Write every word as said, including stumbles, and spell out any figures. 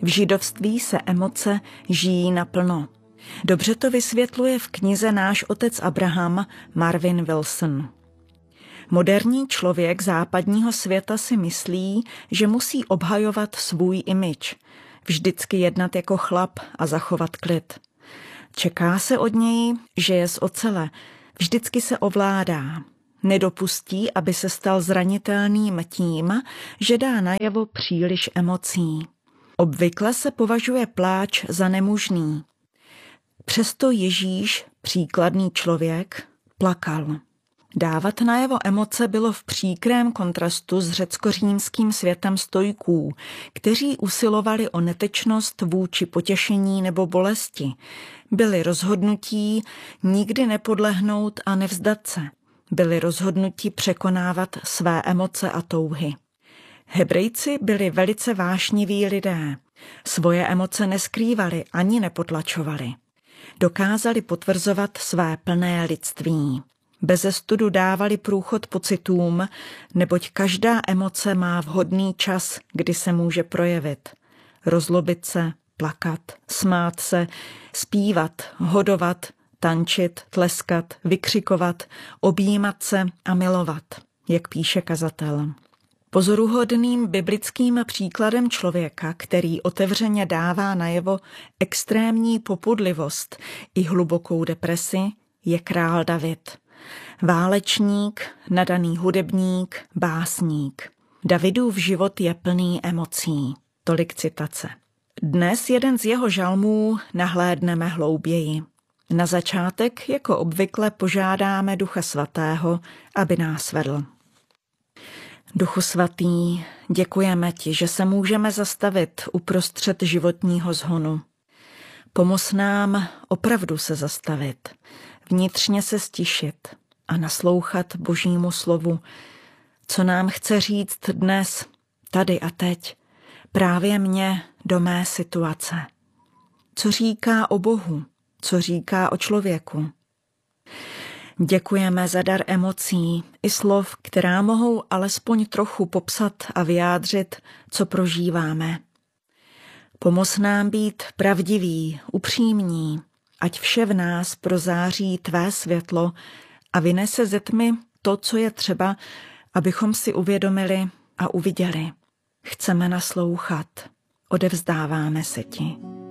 V židovství se emoce žijí naplno. Dobře to vysvětluje v knize Náš otec Abraham Marvin Wilson. Moderní člověk západního světa si myslí, že musí obhajovat svůj image, vždycky jednat jako chlap a zachovat klid. Čeká se od něj, že je z ocele, vždycky se ovládá. Nedopustí, aby se stal zranitelným tím, že dá najevo příliš emocí. Obvykle se považuje pláč za nemožný. Přesto Ježíš, příkladný člověk, plakal. Dávat najevo emoce bylo v příkrém kontrastu s řecko-římským světem stoiků, kteří usilovali o netečnost vůči potěšení nebo bolesti. Byli rozhodnutí nikdy nepodlehnout a nevzdat se. Byli rozhodnutí překonávat své emoce a touhy. Hebrejci byli velice vášniví lidé. Svoje emoce neskrývali ani nepotlačovali. Dokázali potvrzovat své plné lidství. Beze studu dávali průchod pocitům, neboť každá emoce má vhodný čas, kdy se může projevit. Rozlobit se, plakat, smát se, zpívat, hodovat, tančit, tleskat, vykřikovat, objímat se a milovat, jak píše kazatel. Pozoruhodným biblickým příkladem člověka, který otevřeně dává najevo extrémní popudlivost i hlubokou depresi, je král David. Válečník, nadaný hudebník, básník. Davidův život je plný emocí. Tolik citace. Dnes jeden z jeho žalmů nahlédneme hlouběji. Na začátek, jako obvykle, požádáme Ducha Svatého, aby nás vedl. Duchu svatý, děkujeme ti, že se můžeme zastavit uprostřed životního zhonu. Pomoz nám opravdu se zastavit, vnitřně se stišit a naslouchat Božímu slovu, co nám chce říct dnes, tady a teď, právě mě do mé situace. Co říká o Bohu, co říká o člověku. Děkujeme za dar emocí i slov, která mohou alespoň trochu popsat a vyjádřit, co prožíváme. Pomoz nám být pravdiví, upřímní, ať vše v nás prozáří tvé světlo a vynese ze tmy to, co je třeba, abychom si uvědomili a uviděli. Chceme naslouchat, odevzdáváme se ti.